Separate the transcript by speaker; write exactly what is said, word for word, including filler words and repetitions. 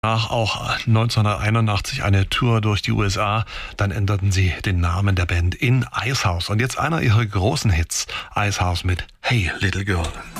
Speaker 1: Danach auch neunzehnhunderteinundachtzig eine Tour durch die U S A. Dann änderten sie den Namen der Band in Icehouse. Und jetzt einer ihrer großen Hits, Icehouse mit Hey Little Girl.